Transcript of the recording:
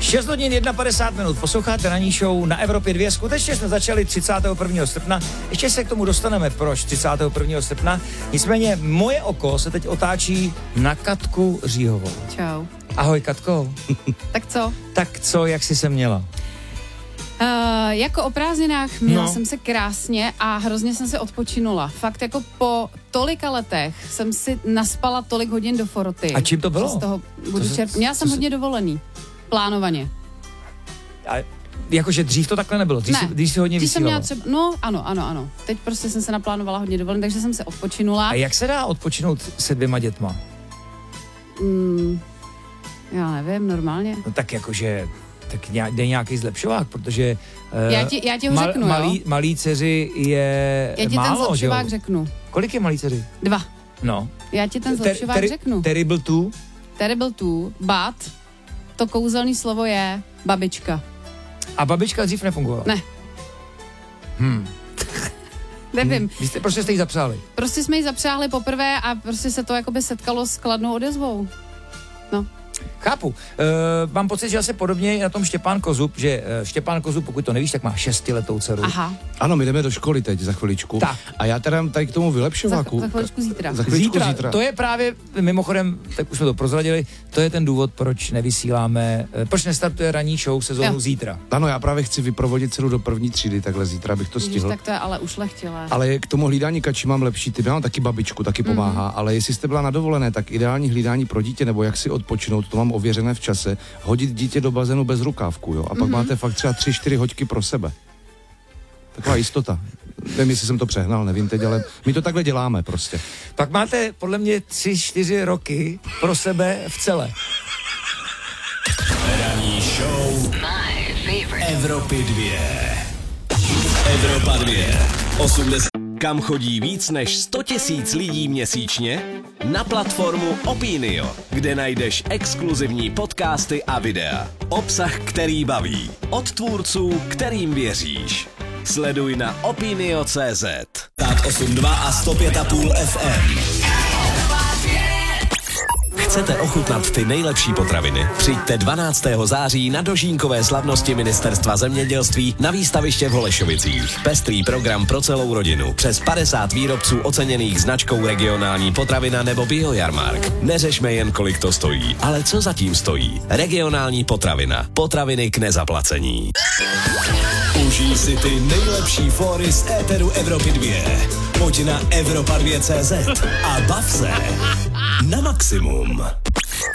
6 hodin 51 minut, posloucháte Ranní show na Evropě 2. Skutečně jsme začali 31. srpna, ještě se k tomu dostaneme, proč 31. srpna. Nicméně moje oko se teď otáčí na Katku Říhovou. Čau. Ahoj, Katko. Tak co? Tak co, jak jsi se měla? Jako o prázdninách měla jsem se krásně a hrozně jsem se odpočinula. Fakt jako po tolika letech jsem si naspala tolik hodin do foroty. A čím to bylo? Z toho budu Měla jsem hodně dovolený. Plánovaně. A jakože dřív to takhle nebylo? Dřív si hodně vysílala? Ano. Teď prostě jsem se naplánovala hodně dovolený, takže jsem se odpočinula. A jak se dá odpočinout se 2 dětma? Já nevím, normálně. No tak jakože... Tak jde nějaký zlepšovák, protože já ti ho řeknu, malý dceři je já ti málo, ten zlepšovák řeknu. Kolik je malý dceři? 2. No. Já ti ten zlepšovák řeknu. Terrible two, but to kouzelný slovo je babička. A babička dřív nefungovala? Ne. Nevím. Prostě jste ji zapřáli? Prostě jsme ji zapřáhli poprvé a prostě se to jakoby setkalo s kladnou odezvou. No. Chápu. Mám pocit, že asi podobně na tom Štěpán Kozub, že Štěpán Kozub, pokud to nevíš, tak má 6letou dceru. Aha. Ano, my jdeme do školy teď za chviličku. Tak. A já teda tady k tomu vylepšováku. Za chviličku zítra. Zítra. To je právě, mimochodem, tak už jsme to prozradili, to je ten důvod, proč nevysíláme, proč nestartuje ranní show sezónu zítra. Ano, já právě chci vyprovodit dceru do 1. třídy, takhle zítra bych to stihl. Tak to je ale ušlechtilé. Ale k tomu hlídání kačí mám lepší tip. Já mám taky babičku, taky pomáhá, ale jestli jste byla na dovolené, tak ideální hlídání pro dítě nebo jak si odpočinout, to mám ověřené v čase, hodit dítě do bazénu bez rukávku, jo? A pak máte fakt třeba 3-4 hoďky pro sebe. Taková jistota. Nevím, jestli jsem to přehnal, nevím teď, ale my to takhle děláme prostě. Pak máte podle mě 3-4 roky pro sebe v celé. Ranní show Evropy 2. Evropa 2. 80. Kam chodí víc než 100 000 lidí měsíčně? Na platformu Opinio, kde najdeš exkluzivní podcasty a videa. Obsah, který baví. Od tvůrců, kterým věříš. Sleduj na opinio.cz. 8.2 a 105.5 FM. Chcete ochutnat ty nejlepší potraviny? Přijďte 12. září na dožínkové slavnosti Ministerstva zemědělství na výstaviště v Holešovicích. Pestrý program pro celou rodinu. Přes 50 výrobců oceněných značkou Regionální potravina nebo Biojarmark. Neřešme jen, kolik to stojí, ale co zatím stojí. Regionální potravina. Potraviny k nezaplacení. Užij si ty nejlepší fóry z éteru Evropy 2. Pojď na Evropa2.cz a bav se na maximum.